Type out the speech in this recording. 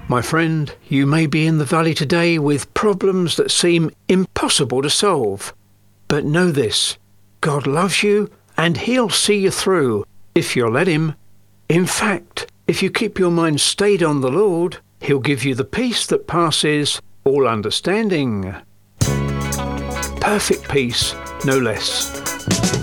My friend, you may be in the valley today with problems that seem impossible to solve. But know this, God loves you and He'll see you through if you'll let Him. In fact, if you keep your mind stayed on the Lord, He'll give you the peace that passes all understanding. Perfect peace, no less.